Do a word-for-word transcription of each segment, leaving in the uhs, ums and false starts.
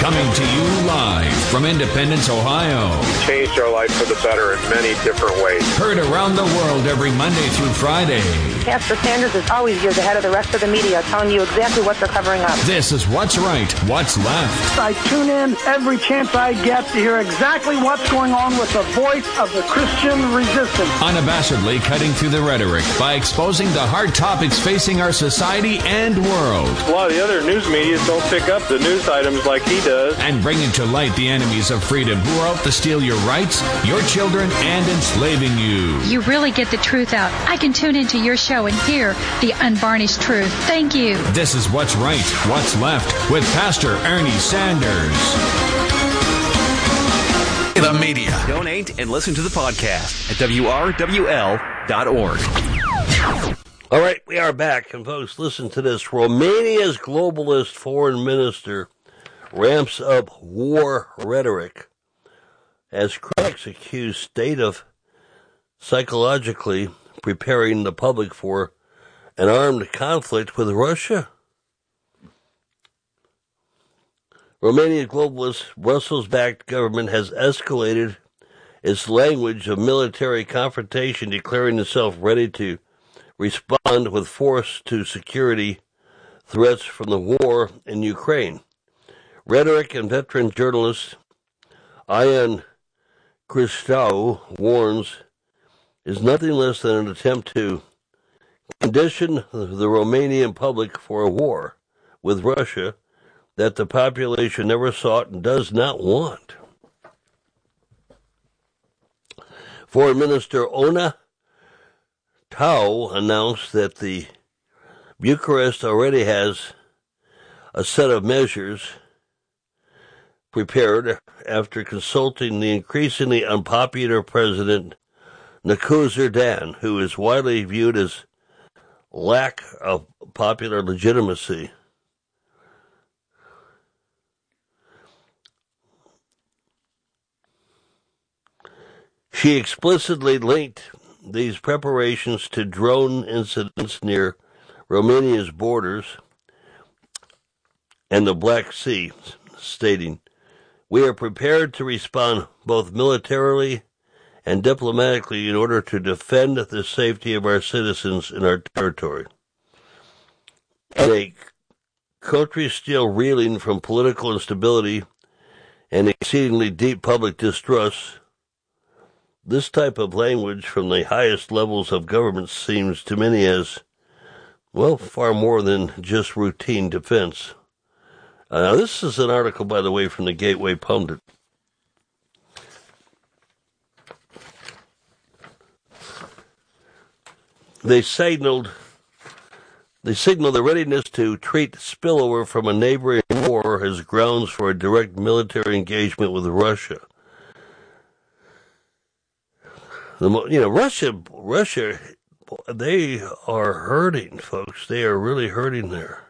Coming to you live from Independence, Ohio. Changed our life for the better in many different ways. Heard around the world every Monday through Friday. Pastor Sanders is always years ahead of the rest of the media, telling you exactly what they're covering up. This is What's Right, What's Left. I tune in every chance I get to hear exactly what's going on with the voice of the Christian resistance. Unabashedly cutting through the rhetoric by exposing the hard topics facing our society and world. A lot of the other news media don't pick up the news items like he does. And bringing to light the enemies of freedom who are out to steal your rights, your children, and enslaving you. You really get the truth out. I can tune into your show and hear the unvarnished truth. Thank you. This is What's Right, What's Left with Pastor Ernie Sanders. The media. Donate and listen to the podcast at W R W L dot org. All right, we are back. And folks, listen to this. Romania's globalist foreign minister ramps up war rhetoric as critics accuse state of psychologically preparing the public for an armed conflict with Russia. Romania's globalist Brussels-backed government has escalated its language of military confrontation, declaring itself ready to respond with force to security threats from the war in Ukraine. Rhetoric and veteran journalist Ion Christou warns is nothing less than an attempt to condition the Romanian public for a war with Russia that the population never sought and does not want. Foreign Minister Ona Tau announced that the Bucharest already has a set of measures prepared after consulting the increasingly unpopular President Nicolae Dan, who is widely viewed as lack of popular legitimacy. She explicitly linked these preparations to drone incidents near Romania's borders and the Black Sea, stating, "We are prepared to respond both militarily and diplomatically in order to defend the safety of our citizens in our territory." In a country still reeling from political instability and exceedingly deep public distrust, this type of language from the highest levels of government seems to many as, well, far more than just routine defense. Uh, now, this is an article, by the way, from the Gateway Pundit. They signaled, they signaled the readiness to treat spillover from a neighboring war as grounds for a direct military engagement with Russia. The, you know, Russia, Russia, they are hurting, folks. They are really hurting there.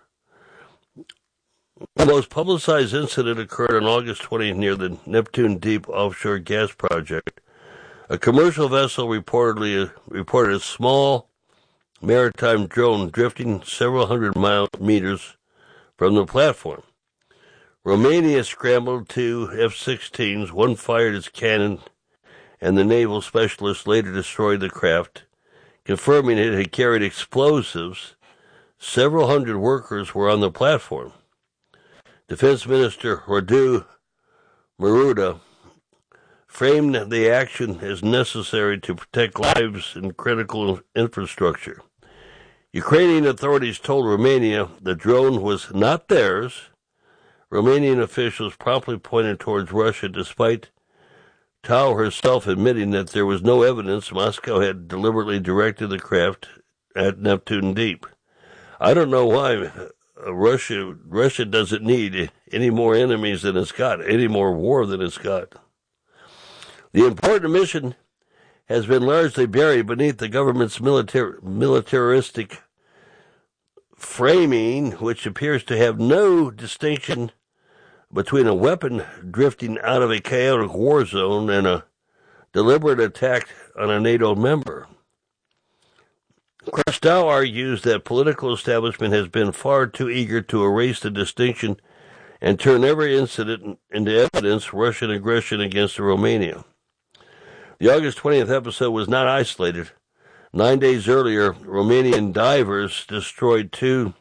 The most publicized incident occurred on August twentieth near the Neptune Deep offshore gas project. A commercial vessel reportedly reported a small maritime drone drifting several hundred mile meters from the platform. Romania scrambled two F sixteens, one fired its cannon, and the naval specialist later destroyed the craft, confirming it had carried explosives. Several hundred workers were on the platform. Defense Minister Radu Maruda framed the action as necessary to protect lives and critical infrastructure. Ukrainian authorities told Romania the drone was not theirs. Romanian officials promptly pointed towards Russia, despite Tau herself admitting that there was no evidence Moscow had deliberately directed the craft at Neptune Deep. I don't know why Russia Russia doesn't need any more enemies than it's got, any more war than it's got. The important mission has been largely buried beneath the government's militar- militaristic framing, which appears to have no distinction between a weapon drifting out of a chaotic war zone and a deliberate attack on a NATO member. Christou argues that political establishment has been far too eager to erase the distinction and turn every incident into evidence Russian aggression against Romania. The August twentieth episode was not isolated. Nine days earlier, Romanian divers destroyed two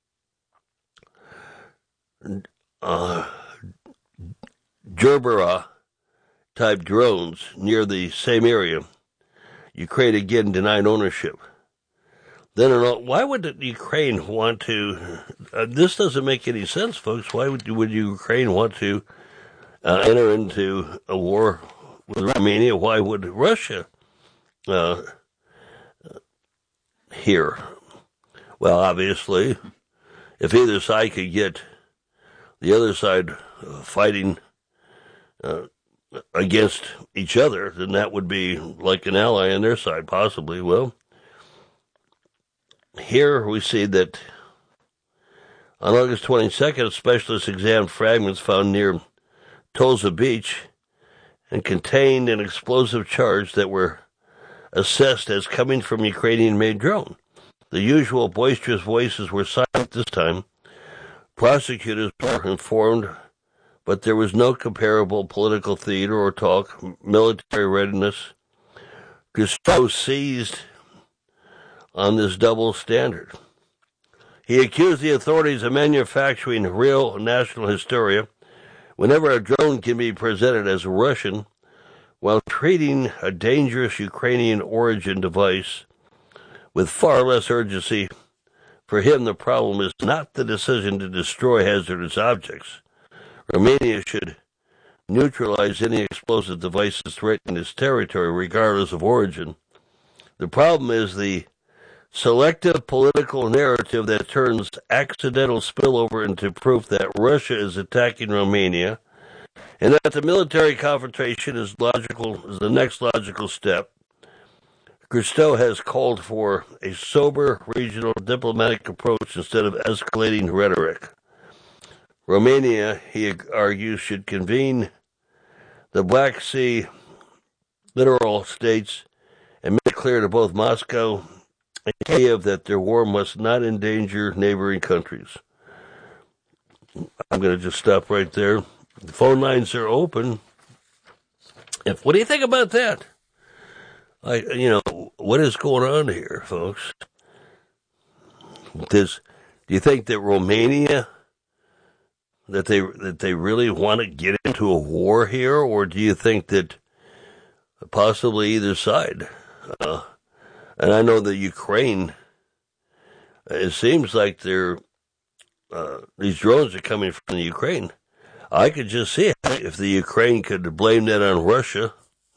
uh, Gerbera-type drones near the same area. Ukraine again denied ownership. Then, why would the Ukraine want to? Uh, this doesn't make any sense, folks. Why would, would Ukraine want to uh, enter into a war with Romania? Why would Russia uh, here? Well, obviously, if either side could get the other side uh, fighting uh, against each other, then that would be like an ally on their side, possibly. Well, here we see that on August twenty-second, specialists examined fragments found near Tolza Beach and contained an explosive charge that were assessed as coming from Ukrainian-made drone. The usual boisterous voices were silent this time. Prosecutors were informed, but there was no comparable political theater or talk, military readiness. Cousteau seized on this double standard. He accused the authorities of manufacturing real national hysteria whenever a drone can be presented as Russian, while treating a dangerous Ukrainian origin device with far less urgency. For him, the problem is not the decision to destroy hazardous objects. Romania should neutralize any explosive devices threatening its territory, regardless of origin. The problem is the selective political narrative that turns accidental spillover into proof that Russia is attacking Romania, and that the military confrontation is logical is the next logical step. Cousteau has called for a sober regional diplomatic approach instead of escalating rhetoric. Romania, he argues, should convene the Black Sea littoral states and make clear to both Moscow and Kiev that their war must not endanger neighboring countries. I'm going to just stop right there. The phone lines are open. If what do you think about that? I, you know, what is going on here, folks? Does do you think that Romania, that they that they really want to get into a war here, or do you think that possibly either side? Uh, and I know that Ukraine, it seems like they're uh, these drones are coming from the Ukraine. I could just see it if the Ukraine could blame that on Russia,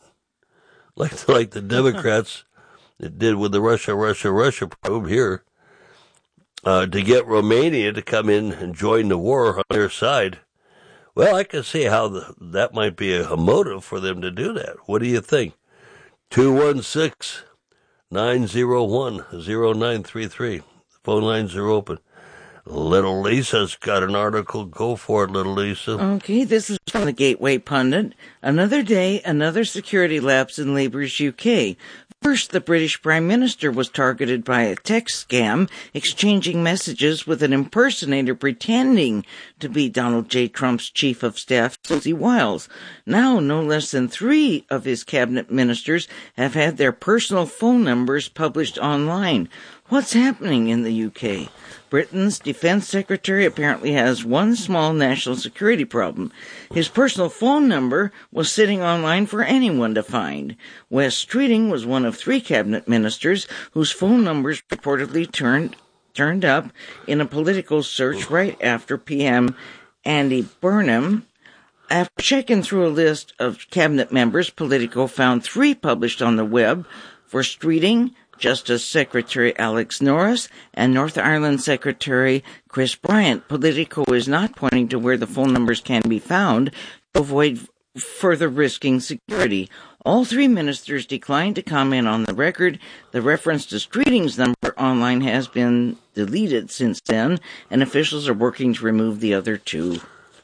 like like the Democrats did with the Russia, Russia, Russia probe here, uh, to get Romania to come in and join the war on their side. Well, I can see how the, that might be a, a motive for them to do that. What do you think? two one six, nine zero one, zero nine three three. The phone lines are open. Little Lisa's got an article. Go for it, Little Lisa. Okay, this is from the Gateway Pundit. Another day, another security lapse in Labour's U K. First, the British Prime Minister was targeted by a text scam, exchanging messages with an impersonator pretending to be Donald J. Trump's Chief of Staff, Susie Wiles. Now, no less than three of his cabinet ministers have had their personal phone numbers published online. What's happening in the U K? Britain's defense secretary apparently has one small national security problem. His personal phone number was sitting online for anyone to find. Wes Streeting was one of three cabinet ministers whose phone numbers reportedly turned turned up in a political search right after P M Andy Burnham. After checking through a list of cabinet members, Politico found three published on the web for Streeting, Justice Secretary Alex Norris, and North Ireland Secretary Chris Bryant. Politico is not pointing to where the phone numbers can be found to avoid further risking security. All three ministers declined to comment on the record. The reference to Streeting's number online has been deleted since then, and officials are working to remove the other two.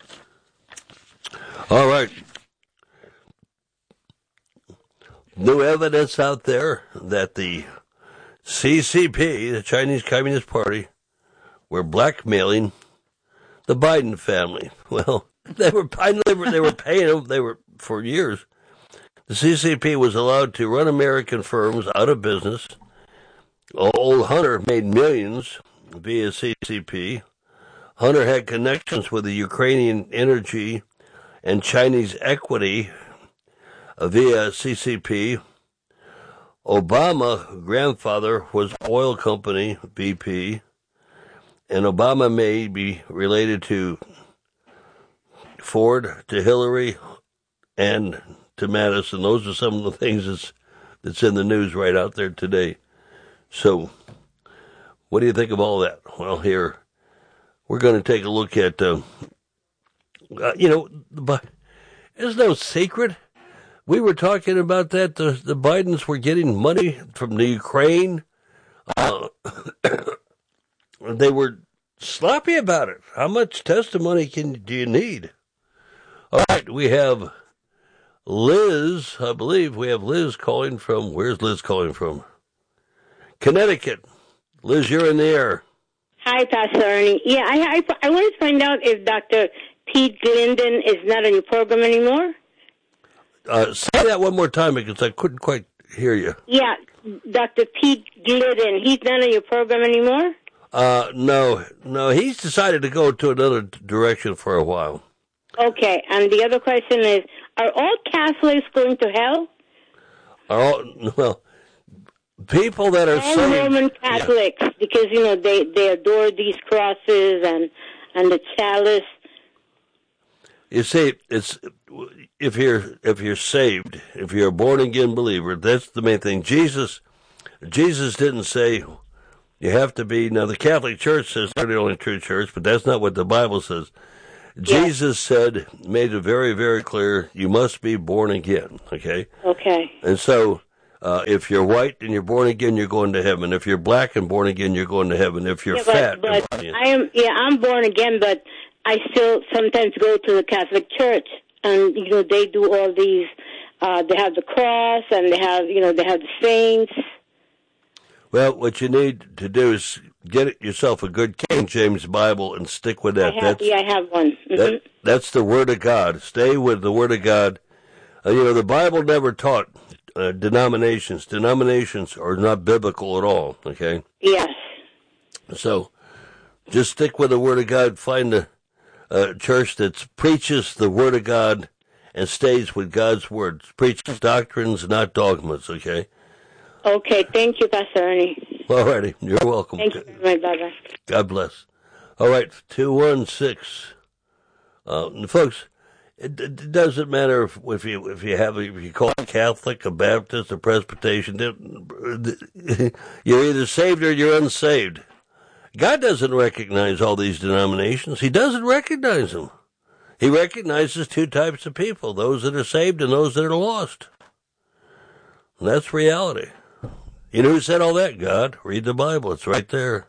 All right. New evidence out there that the C C P, the Chinese Communist Party, were blackmailing the Biden family. Well, they were they were they were paying them. They were for years. The C C P was allowed to run American firms out of business. Old Hunter made millions via C C P. Hunter had connections with the Ukrainian energy and Chinese equity via C C P. Obama grandfather was oil company B P, and Obama may be related to Ford, to Hillary, and to Madison. Those are some of the things that's that's in the news right out there today. So, what do you think of all that? Well, here we're going to take a look at, uh, uh, you know, but there's no secret. We were talking about that. The, the Bidens were getting money from the Ukraine. Uh, they were sloppy about it. How much testimony can do you need? All right, we have Liz. I believe we have Liz calling from. Where's Liz calling from? Connecticut. Liz, you're in the air. Hi, Pastor Ernie. Yeah, I, I I wanted to find out if Doctor Pete Glidden is not on your program anymore. Uh, say that one more time because I couldn't quite hear you. Yeah, Doctor Pete Glidden. He's not on your program anymore? Uh, no, no. He's decided to go to another direction for a while. Okay, and the other question is, are all Catholics going to hell? Are all, well, people that are all saved, Roman Catholics, yeah. Because, you know, they, they adore these crosses and, and the chalice. You see, it's if you're if you're saved, if you're a born again believer, that's the main thing. Jesus, Jesus didn't say you have to be. Now the Catholic Church says they're the only true church, but that's not what the Bible says. Yeah. Jesus said, made it very, very clear, you must be born again. Okay. Okay. And so, uh, if you're white and you're born again, you're going to heaven. If you're black and born again, you're going to heaven. If you're yeah, fat, but, but I am. Yeah, I'm born again, but I still sometimes go to the Catholic Church, and you know they do all these. Uh, they have the cross, and they have you know they have the saints. Well, what you need to do is get yourself a good King James Bible and stick with that. I have, that's, yeah, I have one. Mm-hmm. That, that's the Word of God. Stay with the Word of God. Uh, you know, the Bible never taught uh, denominations. Denominations are not biblical at all. Okay. Yes. So, just stick with the Word of God. Find a A church that preaches the Word of God and stays with God's Word. Preaches doctrines, not dogmas, okay? Okay, thank you, Pastor Ernie. All righty, you're welcome. Thank you very much, Baba. God bless. All right, two one six. Uh, folks, it, it doesn't matter if, if you if you have if you call it Catholic, a Baptist, a Presbyterian. You're either saved or you're unsaved. God doesn't recognize all these denominations. He doesn't recognize them. He recognizes two types of people, those that are saved and those that are lost. And that's reality. You know who said all that? God. Read the Bible. It's right there.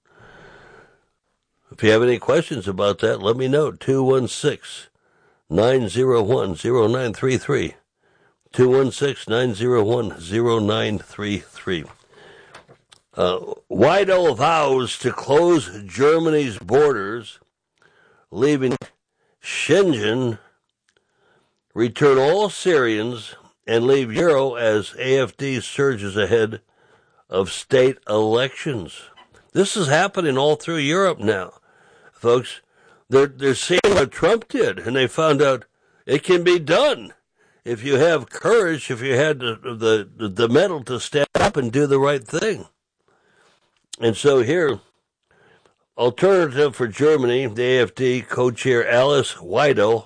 If you have any questions about that, let me know. two one six, nine zero one, zero nine three three. two one six, nine zero one, zero nine three three. Uh, Weidel vows to close Germany's borders, leaving Schengen, return all Syrians, and leave Euro as A F D surges ahead of state elections. This is happening all through Europe now, folks. They're they're seeing what Trump did, and they found out it can be done if you have courage, if you had the the, the mettle to stand up and do the right thing. And so here, Alternative for Germany, the A F D co-chair Alice Weidel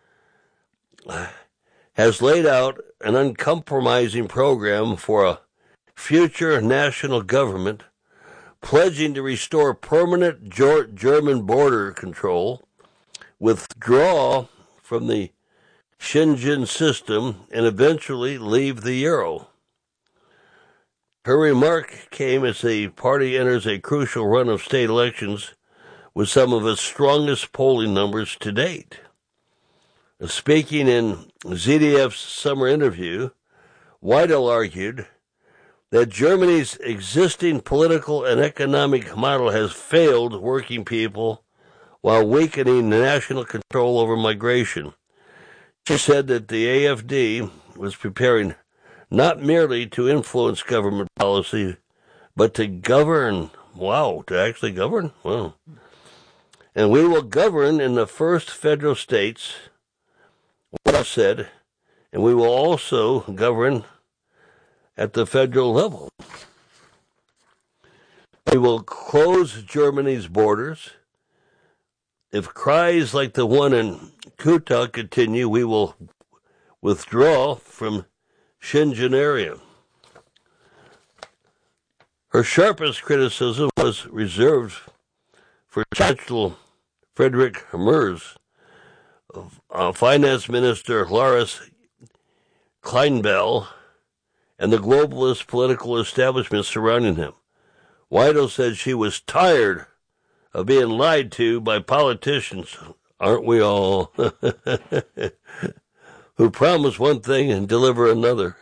has laid out an uncompromising program for a future national government, pledging to restore permanent German border control, withdraw from the Schengen system, and eventually leave the euro. Her remark came as the party enters a crucial run of state elections with some of its strongest polling numbers to date. Speaking in Z D F's summer interview, Weidel argued that Germany's existing political and economic model has failed working people while weakening the national control over migration. She said that the A F D was preparing not merely to influence government policy, but to govern. Wow, to actually govern? Wow. And we will govern in the first federal states, what I said, and we will also govern at the federal level. We will close Germany's borders. If cries like the one in Kuta continue, we will withdraw from Schengen area. Her sharpest criticism was reserved for Chancellor Friedrich Merz, uh, Finance Minister Lars Kleinbell, and the globalist political establishment surrounding him. Wido said she was tired of being lied to by politicians, aren't we all, who promise one thing and deliver another.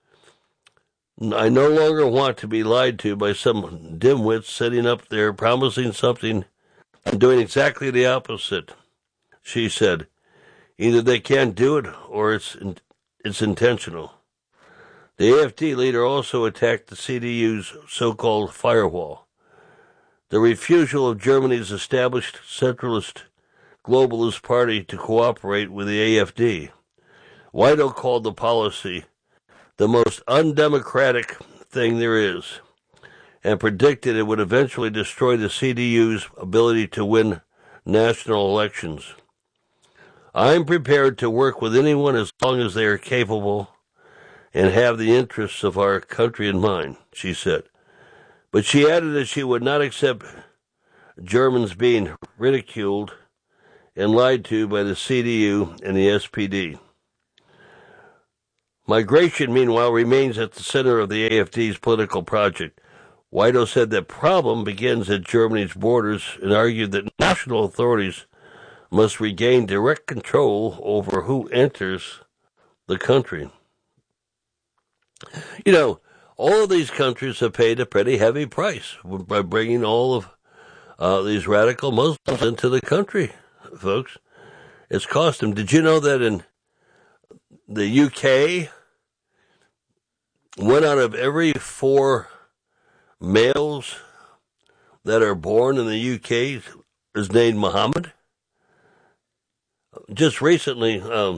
I no longer want to be lied to by some dimwits sitting up there promising something and doing exactly the opposite, she said. Either they can't do it or it's it's intentional. The A F D leader also attacked the C D U's so-called firewall, the refusal of Germany's established centralist globalist party to cooperate with the A F D. Wido called the policy the most undemocratic thing there is, and predicted it would eventually destroy the C D U's ability to win national elections. I'm prepared to work with anyone as long as they are capable and have the interests of our country in mind, she said. But she added that she would not accept Germans being ridiculed and lied to by the C D U and the S P D. Migration, meanwhile, remains at the center of the A F D's political project. Wido said that problem begins at Germany's borders and argued that national authorities must regain direct control over who enters the country. You know, all of these countries have paid a pretty heavy price by bringing all of uh, these radical Muslims into the country, folks. It's cost them. Did you know that in the U K, one out of every four males that are born in the U K is named Muhammad? Just recently, um,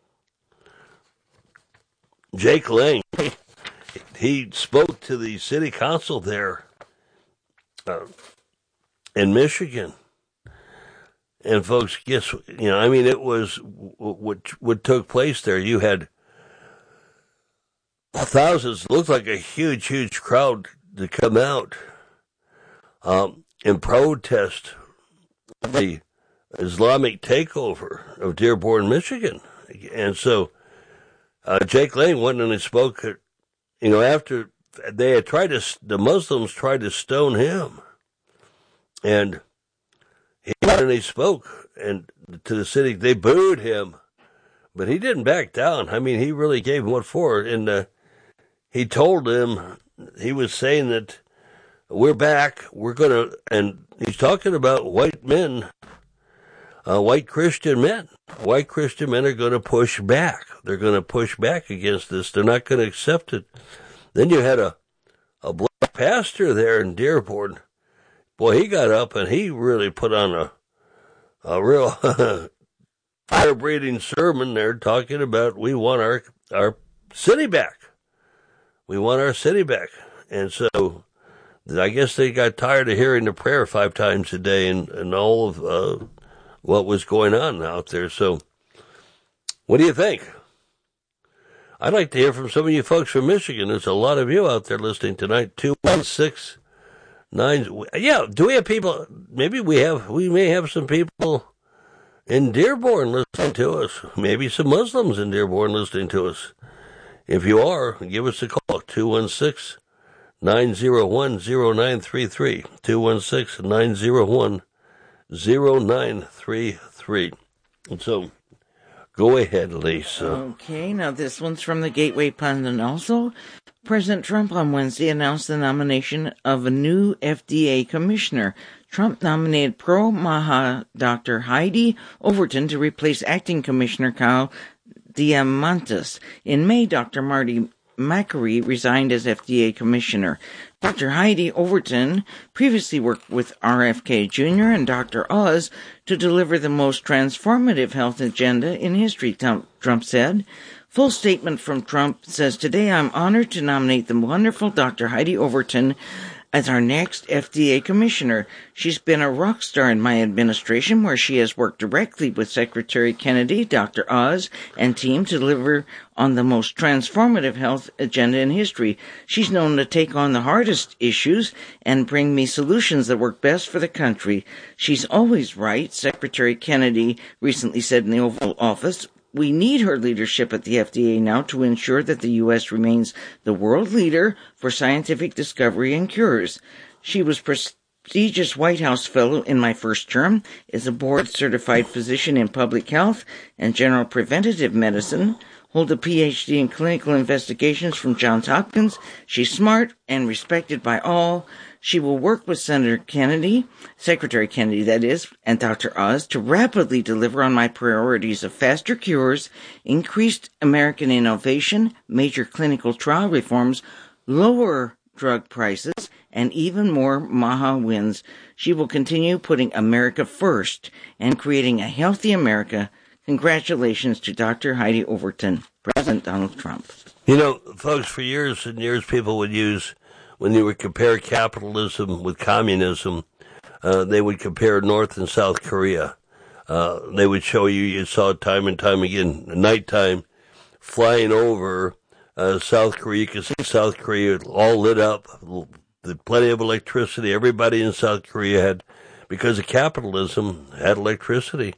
Jake Lang, he spoke to the city council there uh, in Michigan. And folks, guess, you know, I mean, it was what, what took place there. You had thousands, looked like a huge, huge crowd to come out um, and protest the Islamic takeover of Dearborn, Michigan. And so uh, Jake Lang went and he spoke, you know, after they had tried to, the Muslims tried to stone him. And he went and he spoke and to the city. They booed him, but he didn't back down. I mean, he really gave him what for. And uh, he told them, he was saying that we're back, we're going to, and he's talking about white men, uh, white Christian men. White Christian men are going to push back. They're going to push back against this. They're not going to accept it. Then you had a, a black pastor there in Dearborn. Boy, he got up and he really put on a, a real fire-breathing sermon there talking about we want our, our city back. We want our city back. And so I guess they got tired of hearing the prayer five times a day and, and all of uh, what was going on out there. So what do you think? I'd like to hear from some of you folks from Michigan. There's a lot of you out there listening tonight. two one six nine Yeah, do we have people? Maybe we have, we may have some people in Dearborn listening to us. Maybe some Muslims in Dearborn listening to us. If you are, give us a call, two one six, nine zero one, zero nine three three, two one six, nine zero one, zero nine three three. And so, go ahead, Lisa. Okay, now this one's from the Gateway Pundit also. President Trump on Wednesday announced the nomination of a new F D A commissioner. Trump nominated pro-Maha Doctor Heidi Overton to replace acting Commissioner Kyle Diamandis. In May, Doctor Marty Makary resigned as F D A commissioner. Doctor Heidi Overton previously worked with R F K Junior and Doctor Oz to deliver the most transformative health agenda in history, Trump said. Full statement from Trump says, "Today I'm honored to nominate the wonderful Doctor Heidi Overton as our next F D A commissioner. She's been a rock star in my administration, where she has worked directly with Secretary Kennedy, Doctor Oz, and team to deliver on the most transformative health agenda in history. She's known to take on the hardest issues and bring me solutions that work best for the country. She's always right," Secretary Kennedy recently said in the Oval Office. "We need her leadership at the F D A now to ensure that the U S remains the world leader for scientific discovery and cures. She was prestigious White House fellow in my first term, is a board-certified physician in public health and general preventative medicine, hold a P H D in clinical investigations from Johns Hopkins. She's smart and respected by all. She will work with Senator Kennedy, Secretary Kennedy, that is, and Doctor Oz to rapidly deliver on my priorities of faster cures, increased American innovation, major clinical trial reforms, lower drug prices, and even more Maha wins. She will continue putting America first and creating a healthy America. Congratulations to Doctor Heidi Overton, President Donald Trump." You know, folks, for years and years people would use, when they would compare capitalism with communism, uh, they would compare North and South Korea. Uh, they would show you, you saw it time and time again, nighttime, flying over uh, South Korea. You could see South Korea all lit up, plenty of electricity. Everybody in South Korea had, because of capitalism, had electricity.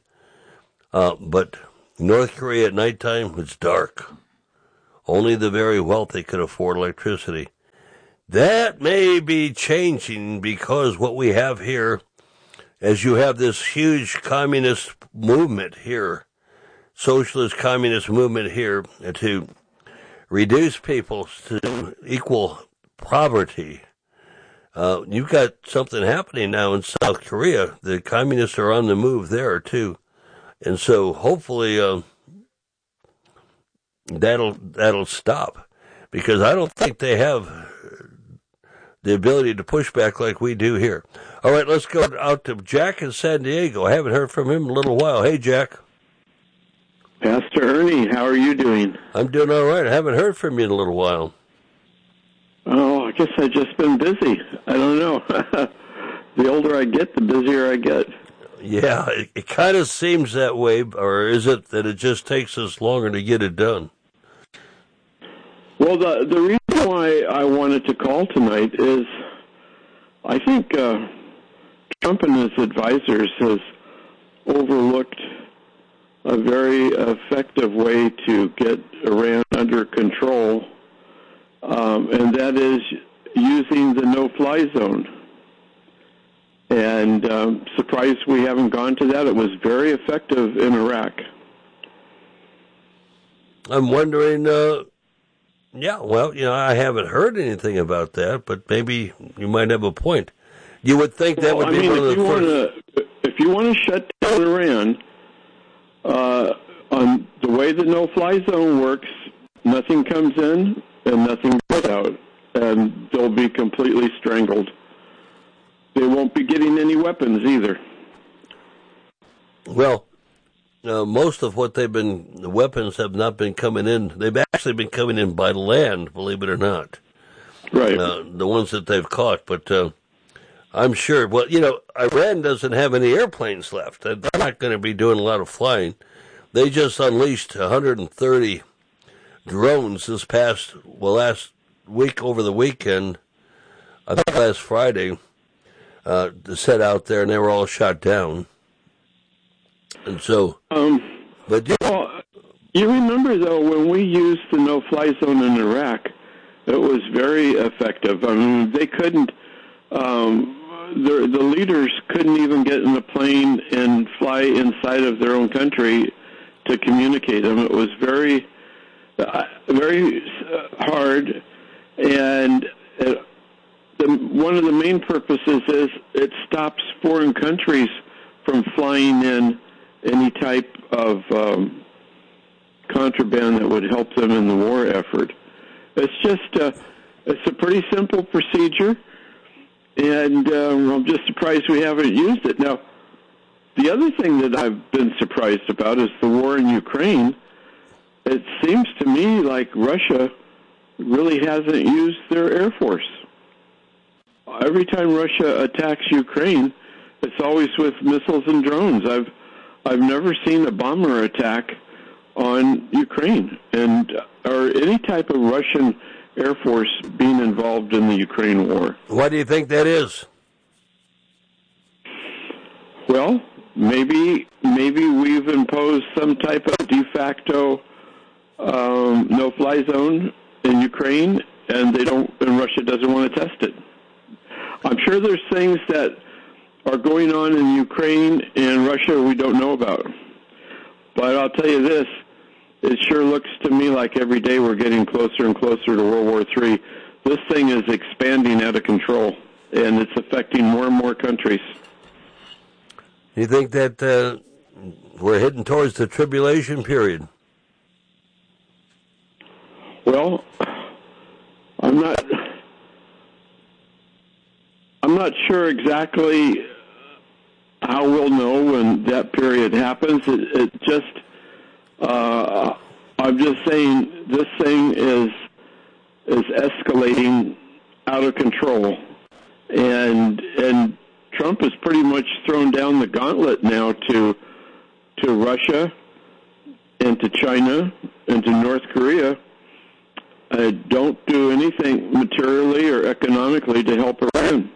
Uh, but North Korea at nighttime was dark. Only the very wealthy could afford electricity. That may be changing, because what we have here, as you have this huge communist movement here, socialist communist movement here, to reduce people to equal poverty. Uh, you've got something happening now in South Korea. The communists are on the move there, too. And so hopefully uh, that'll that'll stop, because I don't think they have the ability to push back like we do here. All right, let's go out to Jack in San Diego. I haven't heard from him in a little while. Hey, Jack. Pastor Ernie, how are you doing? I'm doing all right. I haven't heard from you in a little while. Oh, I guess I've just been busy. I don't know. The older I get, the busier I get. Yeah, it, it kind of seems that way, or is it that it just takes us longer to get it done? Well, the the reason why I wanted to call tonight is I think uh, Trump and his advisors has overlooked a very effective way to get Iran under control, um, and that is using the no-fly zone. And um, surprised we haven't gone to that. It was very effective in Iraq. I'm wondering, uh, yeah, well, you know, I haven't heard anything about that, but maybe you might have a point. You would think that well, would I be mean, one of the you first... Wanna, if you want to shut down Iran, uh, on the way the no-fly zone works, nothing comes in and nothing goes out, and they'll be completely strangled. They won't be getting any weapons either. Well, uh, most of what they've been, the weapons have not been coming in. They've actually been coming in by land, believe it or not. Right. Uh, the ones that they've caught. But uh, I'm sure, well, you know, Iran doesn't have any airplanes left. They're not going to be doing a lot of flying. They just unleashed one hundred thirty drones this past, well, last week over the weekend, I think last Friday. Uh, to set out there, and they were all shot down. And so, um, but you, well, you remember though when we used the no-fly zone in Iraq, it was very effective. I mean, they couldn't, um, the the leaders couldn't even get in a plane and fly inside of their own country to communicate them. It was very, uh, very hard And it, the, one of the main purposes is it stops foreign countries from flying in any type of um, contraband that would help them in the war effort. It's just uh, it's a pretty simple procedure, and um, I'm just surprised we haven't used it. Now, the other thing that I've been surprised about is the war in Ukraine. It seems to me like Russia really hasn't used their Air Force. Every time Russia attacks Ukraine, it's always with missiles and drones. I've I've never seen a bomber attack on Ukraine, and or any type of Russian Air Force being involved in the Ukraine war. Why do you think that is? Well, maybe maybe we've imposed some type of de facto um, no-fly zone in Ukraine, and they don't, and Russia doesn't want to test it. I'm sure there's things that are going on in Ukraine and Russia we don't know about. But I'll tell you this, it sure looks to me like every day we're getting closer and closer to World War Three. This thing is expanding out of control, and it's affecting more and more countries. You think that uh, we're heading towards the tribulation period? Well, I'm not... I'm not sure exactly how we'll know when that period happens. It, it just, uh, I'm just saying this thing is is escalating out of control, and and Trump has pretty much thrown down the gauntlet now to to Russia and to China and to North Korea. Uh, don't do anything materially or economically to help Iran.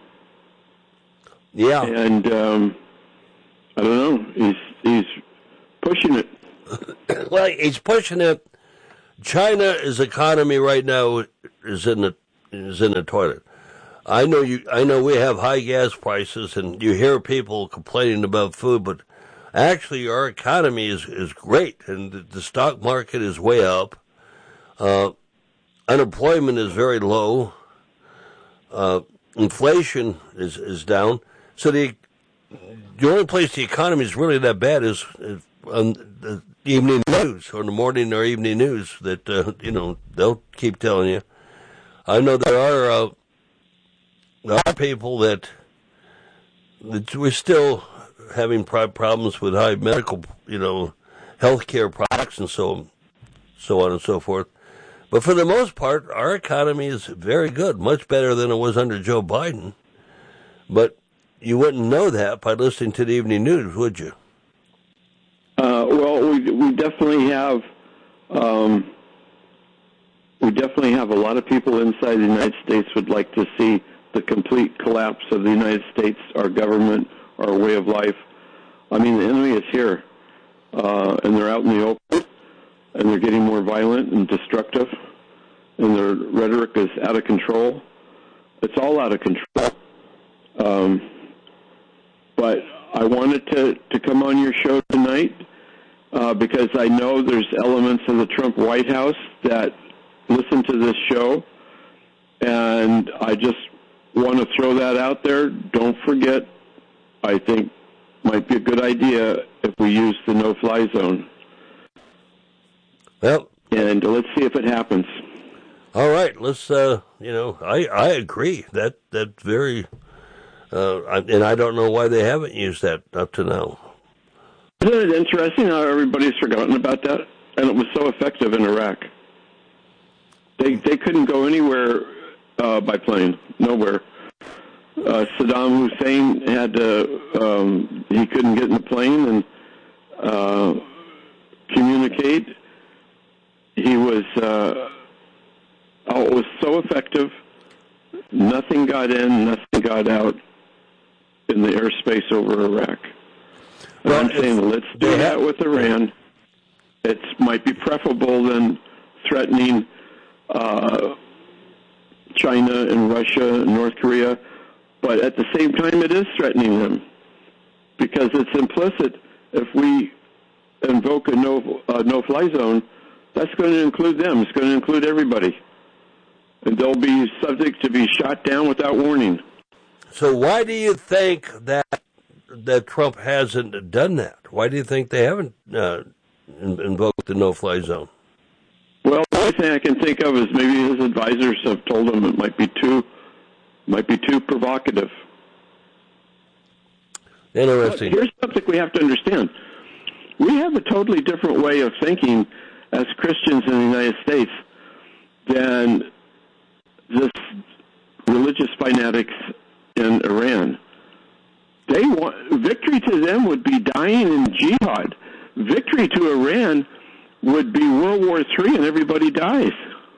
Yeah, and um, I don't know. He's he's pushing it. Well, he's pushing it. China's economy right now is in the is in the toilet. I know you. I know we have high gas prices, and you hear people complaining about food, but actually, our economy is, is great, and the, the stock market is way up. Uh, unemployment is very low. Uh, inflation is is down. So the the only place the economy is really that bad is, is on the evening news, or the morning or evening news that, uh, you know, they'll keep telling you. I know there are, uh, there are people that, that we're still having problems with high medical, you know, healthcare products and so, so on and so forth. But for the most part, our economy is very good, much better than it was under Joe Biden. But you wouldn't know that by listening to the evening news, would you? Uh, well, we we definitely have um, we definitely have a lot of people inside the United States would like to see the complete collapse of the United States, our government, our way of life. I mean, the enemy is here, uh, and they're out in the open, and they're getting more violent and destructive, and their rhetoric is out of control. It's all out of control. Um, but I wanted to, to come on your show tonight uh, because I know there's elements of the Trump White House that listen to this show, and I just want to throw that out there. Don't forget, I think might be a good idea if we use the no-fly zone. Well, and let's see if it happens. All right, let's. Uh, you know, I I agree that that's very. Uh, and I don't know why they haven't used that up to now. Isn't it interesting how everybody's forgotten about that? And it was so effective in Iraq. They they couldn't go anywhere uh, by plane, nowhere. Uh, Saddam Hussein had to, um, he couldn't get in the plane and uh, communicate. He was, uh, oh, it was so effective. Nothing got in, nothing got out in the airspace over Iraq. And well, I'm saying, let's do that with Iran. It might be preferable than threatening uh, China and Russia and North Korea, but at the same time, it is threatening them because it's implicit. If we invoke a no uh, no-fly zone, that's going to include them. It's going to include everybody. and they'll be subject to be shot down without warning. So why do you think that that Trump hasn't done that? Why do you think they haven't uh, invoked the no-fly zone? Well, the only thing I can think of is maybe his advisors have told him it might be too might be too provocative. Interesting. But here's something we have to understand. We have a totally different way of thinking as Christians in the United States than this religious fanatics in Iran. They want victory to them would be dying in jihad. Victory to Iran would be World War Three and everybody dies.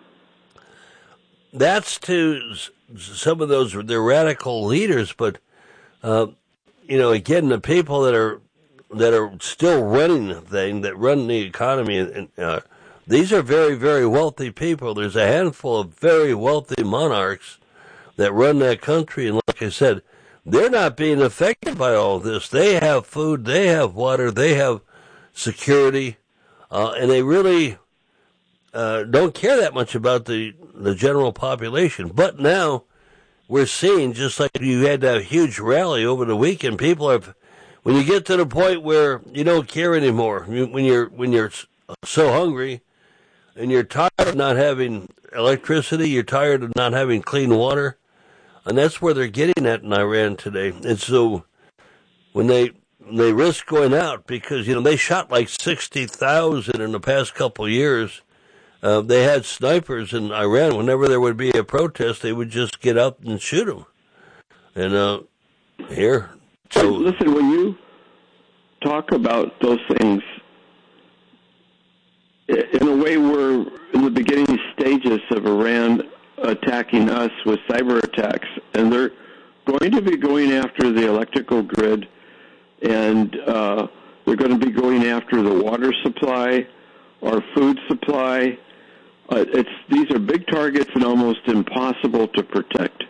That's to some of those the radical leaders, but uh, you know, again, the people that are that are still running the thing, that run the economy, and uh, these are very, very wealthy people. There's a handful of very wealthy monarchs that run that country, and like I said, they're not being affected by all this. They have food, they have water, they have security, uh, and they really uh, don't care that much about the, the general population. But now we're seeing, just like you had that huge rally over the weekend, people have, when you get to the point where you don't care anymore, when you're when you're so hungry and you're tired of not having electricity, you're tired of not having clean water, and that's where they're getting at in Iran today. And so when they they risk going out, because you know they shot like sixty thousand in the past couple of years. Uh, they had snipers in Iran. Whenever there would be a protest, they would just get up and shoot them. And uh, here, so listen, when you talk about those things, in a way, we're in the beginning stages of Iran attacking us with cyber attacks, and they're going to be going after the electrical grid, and uh, they're going to be going after the water supply, our food supply. Uh, it's these are big targets and almost impossible to protect.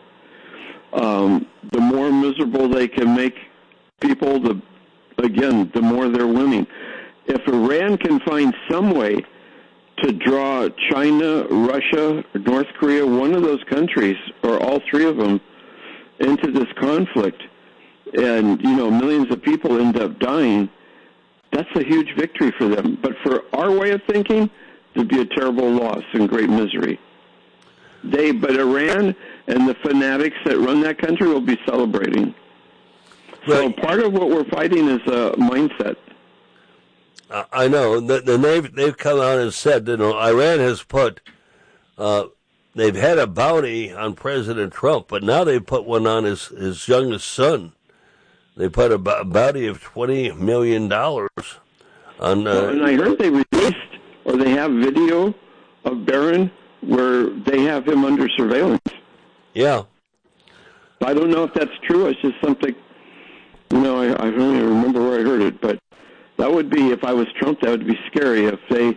Um, the more miserable they can make people, the again, the more they're winning. If Iran can find some way to draw China, Russia, North Korea, one of those countries, or all three of them, into this conflict, and you know millions of people end up dying, that's a huge victory for them. But for our way of thinking, it'd be a terrible loss and great misery. They, but Iran and the fanatics that run that country will be celebrating. So part of what we're fighting is a mindset. Uh, I know. Then they've they've come out and said, you know, Iran has put, uh, they've had a bounty on President Trump, but now they've put one on his his youngest son. They put a bounty of twenty million dollars on. Uh, well, and I heard they released, or they have video of Barron where they have him under surveillance. Yeah. I don't know if that's true. It's just something, you know, I, I don't even remember where I heard it, but that would be, if I was Trump, that would be scary if they,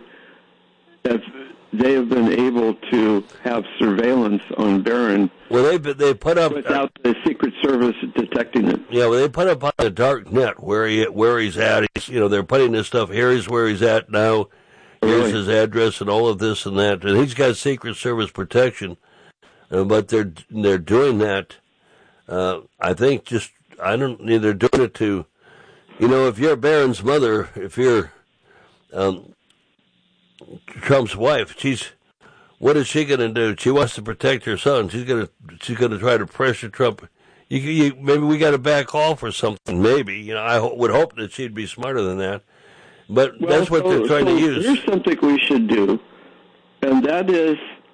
if they have been able to have surveillance on Barron. Well, they they put up without the Secret Service detecting it. Yeah, well, they put up on the dark net where he where he's at. He's, you know, they're putting this stuff. Here is where he's at now. Here's really? His address and all of this and that. And he's got Secret Service protection, uh, but they're they're doing that. Uh, I think just I don't. They're doing it to, you know, if you're Barron's mother, if you're um, Trump's wife, she's what is she going to do? She wants to protect her son. She's going to she's going to try to pressure Trump. You, you, maybe we got to back off or something. Maybe, you know, I ho- would hope that she'd be smarter than that. But well, that's what so, they're trying so to use. Here's something we should do, and that is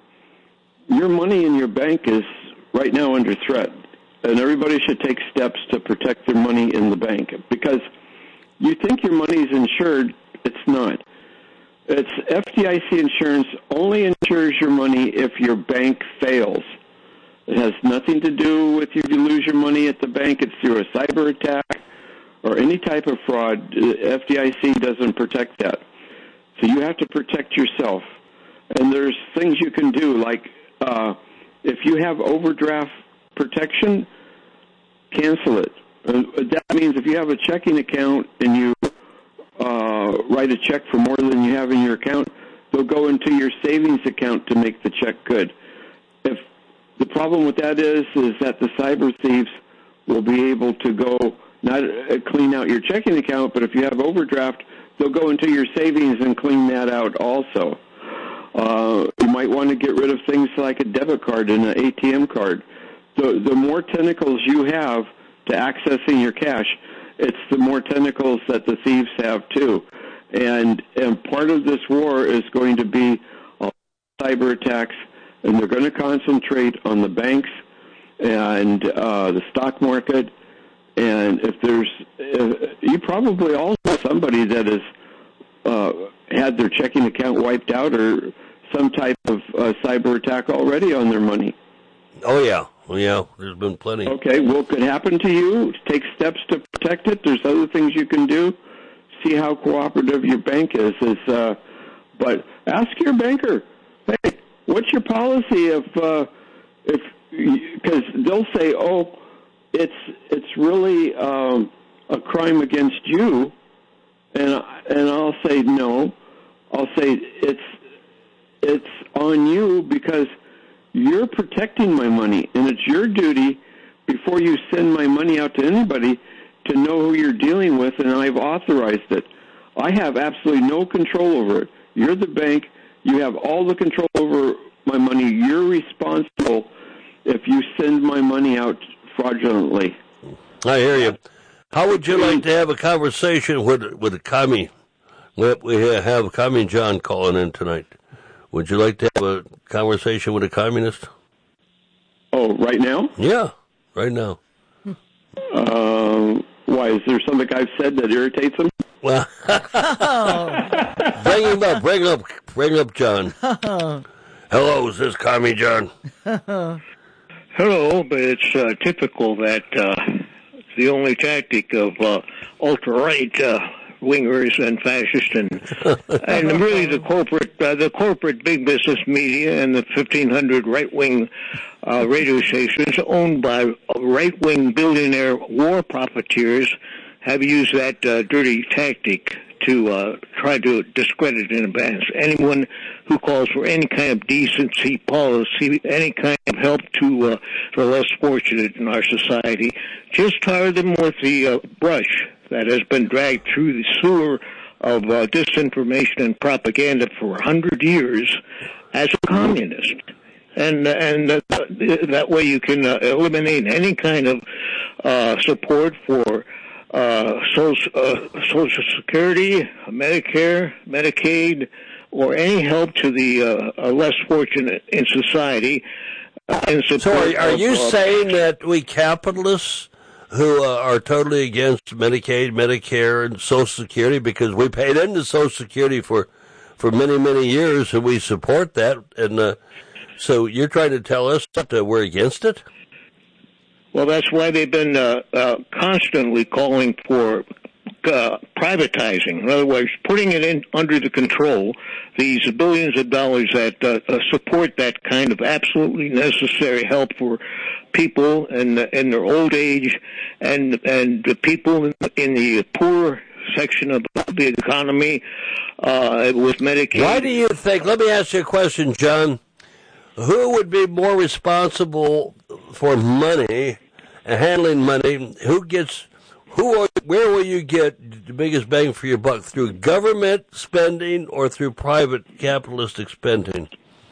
your money in your bank is right now under threat, and everybody should take steps to protect their money in the bank, because you think your money is insured. It's not. It's F D I C insurance only insures your money if your bank fails. It has nothing to do with if you lose your money at the bank. It's through a cyber attack or any type of fraud. F D I C doesn't protect that. So you have to protect yourself. And there's things you can do, like uh, if you have overdraft protection, cancel it. Uh, that means if you have a checking account and you uh, write a check for more than you have in your account, they'll go into your savings account to make the check good. If problem with that is, is that the cyber thieves will be able to go, not clean out your checking account, but if you have overdraft, they'll go into your savings and clean that out also. Uh, you might want to get rid of things like a debit card and an A T M card. The, the more tentacles you have to accessing your cash, it's the more tentacles that the thieves have too. And, and part of this war is going to be uh, cyber attacks, and they're going to concentrate on the banks and uh, the stock market. And if there's, if, you probably all know somebody that has uh, had their checking account wiped out or some type of uh, cyber attack already on their money. Oh, yeah. Well, yeah, there's been plenty. Okay, well, it could happen to you. Take steps to protect it. There's other things you can do. See how cooperative your bank is. is uh, but ask your banker, hey, what's your policy if, uh, if, because they'll say, oh, it's it's really um, a crime against you, and and I'll say no. I'll say it's it's on you because you're protecting my money, and it's your duty before you send my money out to anybody to know who you're dealing with, and I've authorized it. I have absolutely no control over it. You're the bank. You have all the control over my money. You're responsible if you send my money out fraudulently. I hear you. How would you like to have a conversation with with a commie? We have Commie John calling in tonight. Would you like to have a conversation with a communist? Oh, right now? Yeah, right now. Uh, why? Is there something I've said that irritates him? Well, bring him up, bring up, bring up John. Hello, is this Commie John? Hello, but it's uh, typical that uh, the only tactic of uh, ultra-right uh, wingers and fascists and and really the corporate uh, the corporate big business media and the fifteen hundred right-wing uh, radio stations owned by right-wing billionaire war profiteers have used that uh, dirty tactic to uh, try to discredit in advance anyone who calls for any kind of decency policy, any kind of help to uh, the less fortunate in our society. Just tar them with the uh, brush that has been dragged through the sewer of uh, disinformation and propaganda for a hundred years as a communist. And and uh, that way you can uh, eliminate any kind of uh, support for uh, social, uh, Social Security, Medicare, Medicaid, or any help to the uh, less fortunate in society. Uh, in so are, are of, you uh, saying that we capitalists who uh, are totally against Medicaid, Medicare, and Social Security, because we paid into Social Security for, for many, many years, and we support that, and uh, so you're trying to tell us that uh, we're against it? Well, that's why they've been uh, uh, constantly calling for uh, privatizing. In other words, putting it in under the control, these billions of dollars that uh, uh, support that kind of absolutely necessary help for people in, in their old age and and the people in, in the poor section of the economy uh, with Medicaid. Why do you think, let me ask you a question, John, who would be more responsible for money and handling money? Who gets, who, are, where will you get the biggest bang for your buck, through government spending or through private capitalistic spending?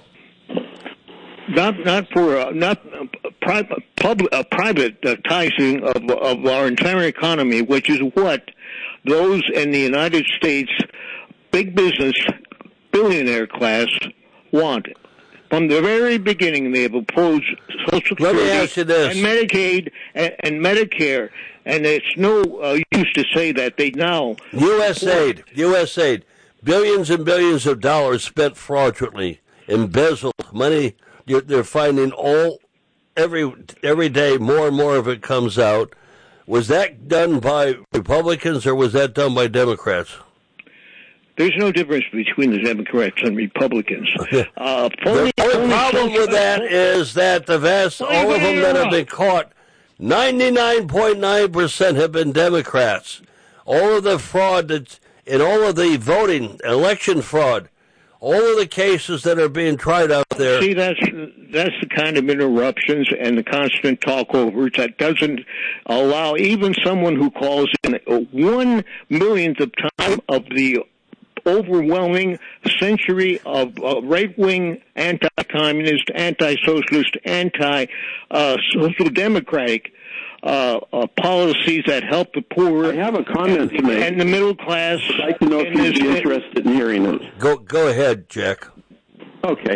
Not not for uh, not uh, private public uh, privatizing of of our entire economy, which is what those in the United States big business billionaire class want. From the very beginning, they have opposed Social Security Let me ask you this. and Medicaid and, and Medicare, and it's no uh, use to say that they now U S aid, U S aid, billions and billions of dollars spent fraudulently, embezzled money. They're finding all every every day more and more of it comes out. Was that done by Republicans or was that done by Democrats? There's no difference between the Democrats and Republicans. Uh, phony, the only phony problem social, with that is that the vast, all of them that have been caught, ninety-nine point nine percent have been Democrats. All of the fraud that, in all of the voting, election fraud, all of the cases that are being tried out there. See, that's that's the kind of interruptions and the constant talkovers that doesn't allow even someone who calls in one millionth of time of the overwhelming century of uh, right-wing, anti-communist, anti-socialist, anti-social democratic uh, uh, policies that help the poor. I have a comment and, to make. And the middle class. I'd like to know if you'd be interested in hearing it. Go, go ahead, Jack. Okay.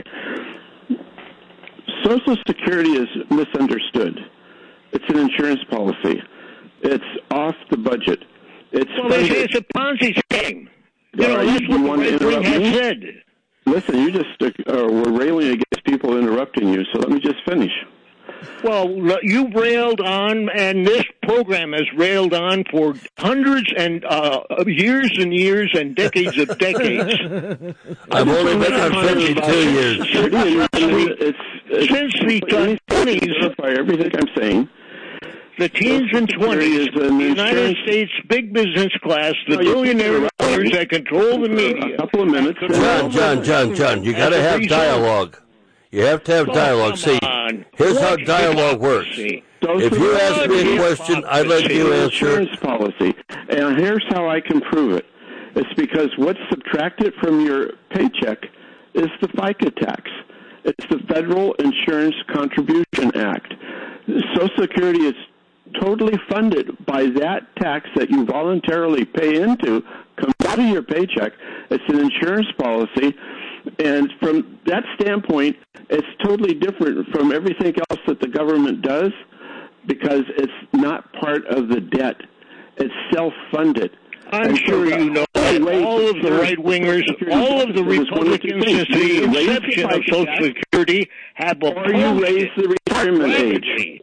Social Security is misunderstood. It's an insurance policy. It's off the budget. It's well, it's, it's a Ponzi scheme. You know, that's what the right wing has said. Listen, you just uh, were railing against people interrupting you, so let me just finish. Well, you railed on, and this program has railed on for hundreds and uh, years and years and decades of decades. I've only been on fifty-two years. It's, it's, Since the twenties, everything I'm saying. The teens and twenties, the United States big business class, the billionaire owners that control the media. A couple of minutes. John, John, John, John, you got to have dialogue. You have to have dialogue. See, here's how dialogue works. If you ask me a question, I let you answer. Insurance policy, and here's how I can prove it. It's because what's subtracted from your paycheck is the FICA tax. It's the Federal Insurance Contribution Act. Social Security is totally funded by that tax that you voluntarily pay into, comes out of your paycheck. It's an insurance policy, and from that standpoint, it's totally different from everything else that the government does because it's not part of the debt. It's self-funded. I'm and sure so you know that all of the right-wingers, all of the Republicans since the inception of Social Security have opposed or you raise the retirement age.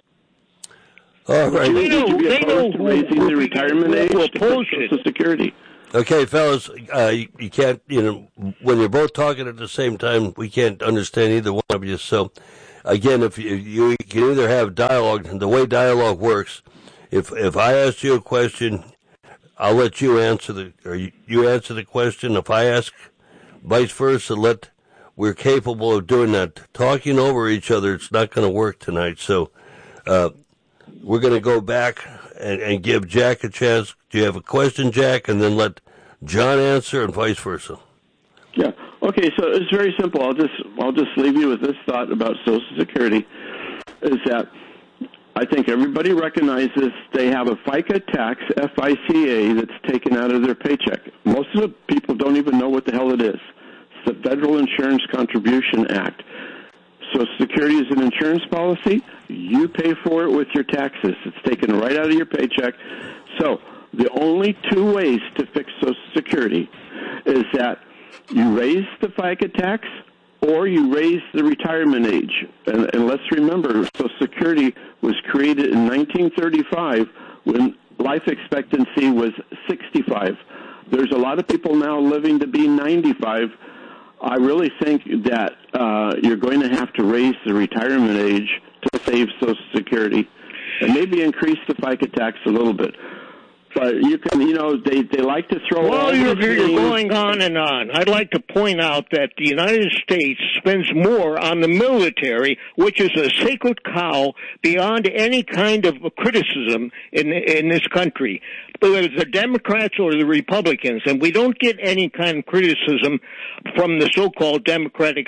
All right. They know, they know who, raising who, the retirement age to Social Security. Okay, fellas, uh, you, you can't, you know, when you're both talking at the same time, we can't understand either one of you. So, again, if you, you can either have dialogue, and the way dialogue works, if if I ask you a question, I'll let you answer the, or you, you answer the question. If I ask, vice versa, let we're capable of doing that. Talking over each other, it's not going to work tonight. So, uh, we're going to go back and, and give Jack a chance. Do you have a question, Jack? And then let John answer and vice versa. Yeah. Okay, so it's very simple. I'll just I'll just leave you with this thought about Social Security, is that I think everybody recognizes they have a FICA tax, F I C A, that's taken out of their paycheck. Most of the people don't even know what the hell it is. It's the Federal Insurance Contribution Act. Social Security is an insurance policy. You pay for it with your taxes. It's taken right out of your paycheck. So the only two ways to fix Social Security is that you raise the FICA tax or you raise the retirement age. And, and let's remember, Social Security was created in nineteen thirty-five when life expectancy was sixty-five. There's a lot of people now living to be ninety-five. I really think that uh, you're going to have to raise the retirement age to save Social Security and maybe increase the FICA tax a little bit. But you can, you know, they, they like to throw well, all you're, these you're things. going on and on. I'd like to point out that the United States spends more on the military, which is a sacred cow beyond any kind of criticism in in this country, whether it's the Democrats or the Republicans. And we don't get any kind of criticism from the so-called Democratic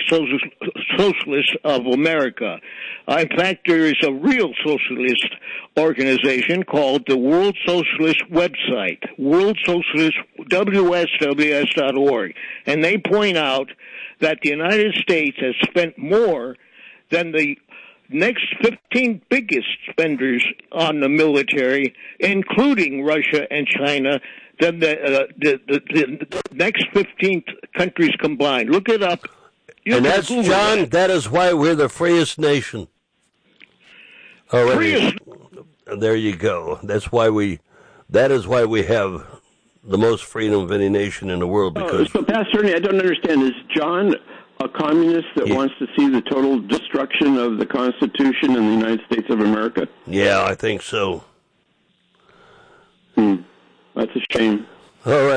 Socialists of America. Uh, in fact, there is a real socialist organization called the World Socialist website, World Socialist, W S W S dot org, and they point out that the United States has spent more than the next fifteen biggest spenders on the military, including Russia and China, than the, uh, the, the, the next fifteen countries combined. Look it up. You and that's, Google John, that. that is why we're the freest nation. Already. Freest. There you go. That's why we, that is why we have the most freedom of any nation in the world. Because oh, so, Pastor Ernie, I don't understand. Is John a communist that yeah. wants to see the total destruction of the Constitution in the United States of America? Yeah, I think so. Hmm. That's a shame. All righty.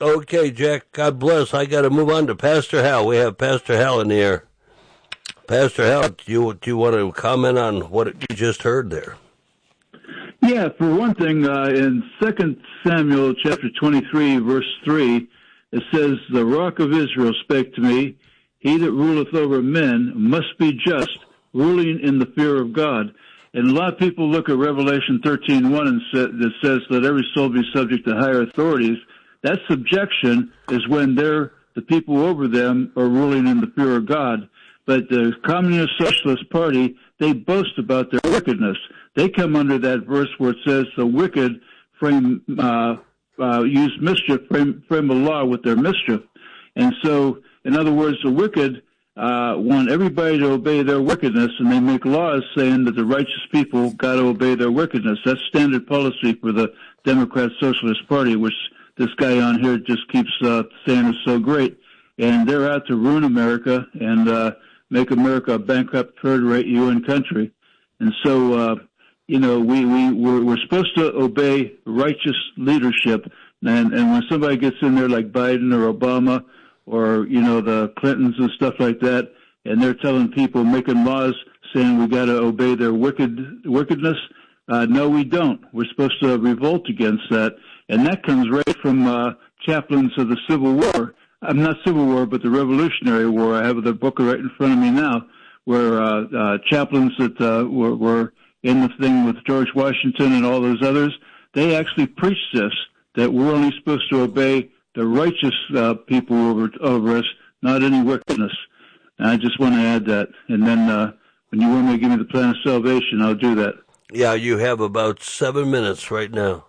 Okay, Jack, God bless. I got to move on to Pastor Hal. We have Pastor Hal in the air. Pastor Hal, do you, do you want to comment on what you just heard there? Yeah, for one thing, uh, in Second Samuel chapter twenty-three, verse three, it says, "The rock of Israel spake to me, he that ruleth over men must be just, ruling in the fear of God." And a lot of people look at Revelation thirteen one and say, that says, "Let every soul be subject to higher authorities." That subjection is when they're, the people over them are ruling in the fear of God. But the Communist Socialist Party, they boast about their wickedness. They come under that verse where it says the wicked frame, uh, uh, use mischief, frame, frame a law with their mischief. And so, in other words, the wicked uh, want everybody to obey their wickedness, and they make laws saying that the righteous people got to obey their wickedness. That's standard policy for the Democrat Socialist Party, which this guy on here just keeps uh, saying is so great. And they're out to ruin America and uh, make America a bankrupt third-rate U N country. And so, uh, you know, we, we, we're, we're supposed to obey righteous leadership. And, and when somebody gets in there like Biden or Obama or, you know, the Clintons and stuff like that, and they're telling people, making laws saying we got to obey their wicked wickedness, uh, no, we don't. We're supposed to revolt against that. And that comes right from uh, chaplains of the Civil War. I'm not Civil War, but the Revolutionary War. I have the book right in front of me now, where uh, uh, chaplains that uh, were, were in the thing with George Washington and all those others, they actually preached this, that we're only supposed to obey the righteous uh, people over, over us, not any wickedness. And I just want to add that. And then uh, when you want me to give me the plan of salvation, I'll do that. Yeah, you have about seven minutes right now.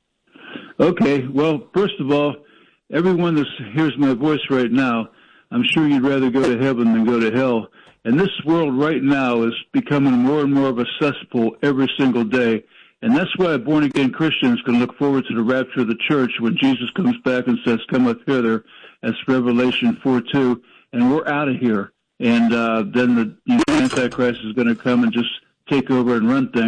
Okay, well, first of all, everyone that hears my voice right now, I'm sure you'd rather go to heaven than go to hell. And this world right now is becoming more and more of a cesspool every single day. And that's why born-again Christians can look forward to the rapture of the church when Jesus comes back and says, "Come up hither," that's Revelation four two, and we're out of here. And uh, then the you know, Antichrist is going to come and just take over and run things.